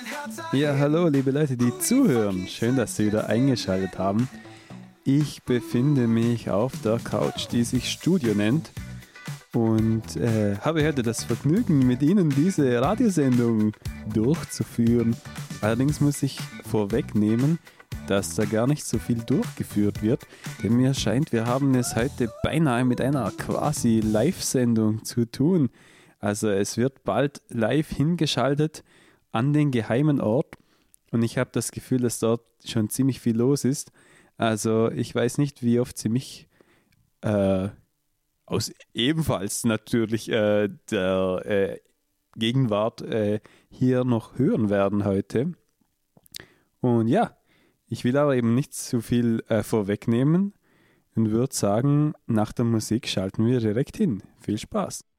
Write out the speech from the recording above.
Ja, hallo liebe Leute, die zuhören. Schön, dass Sie wieder eingeschaltet haben. Ich befinde mich auf der Couch, die sich Studio nennt und habe heute das Vergnügen, mit Ihnen diese Radiosendung durchzuführen. Allerdings muss ich vorwegnehmen, dass da gar nicht so viel durchgeführt wird, denn mir scheint, wir haben es heute beinahe mit einer quasi Live-Sendung zu tun. Also es wird bald live hingeschaltet an den geheimen Ort und ich habe das Gefühl, dass dort schon ziemlich viel los ist. Also ich weiß nicht, wie oft Sie mich aus ebenfalls natürlich der Gegenwart hier noch hören werden heute. Und ja, ich will aber eben nicht zu viel vorwegnehmen und würde sagen, nach der Musik schalten wir direkt hin. Viel Spaß!